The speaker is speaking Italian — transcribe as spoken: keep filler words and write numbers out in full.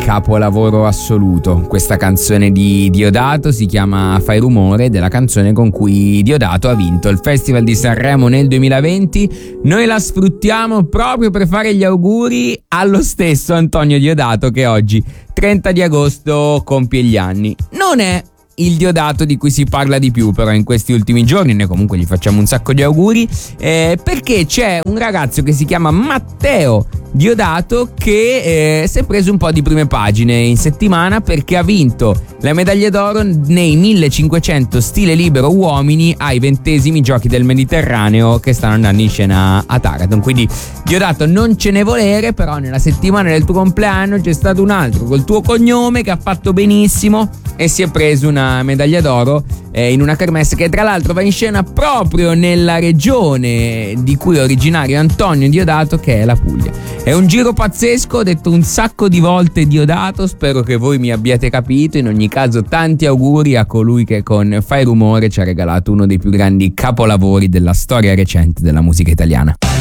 capolavoro assoluto. Questa canzone di Diodato si chiama Fai rumore, della canzone con cui Diodato ha vinto il Festival di Sanremo nel duemilaventi. Noi la sfruttiamo proprio per fare gli auguri allo stesso Antonio Diodato, che oggi trenta di agosto compie gli anni. Non è il Diodato di cui si parla di più però in questi ultimi giorni, noi comunque gli facciamo un sacco di auguri, eh, perché c'è un ragazzo che si chiama Matteo Diodato che eh, si è preso un po' di prime pagine in settimana, perché ha vinto la medaglia d'oro nei millecinquecento stile libero uomini ai ventesimi giochi del Mediterraneo che stanno andando in scena a Taranto. Quindi Diodato, non ce ne volere, però nella settimana del tuo compleanno c'è stato un altro col tuo cognome che ha fatto benissimo e si è preso una medaglia d'oro eh, in una kermesse che tra l'altro va in scena proprio nella regione di cui è originario Antonio Diodato, che è la Puglia. È un giro pazzesco, ho detto un sacco di volte Diodato, spero che voi mi abbiate capito. In ogni caso tanti auguri a colui che con Fai rumore ci ha regalato uno dei più grandi capolavori della storia recente della musica italiana.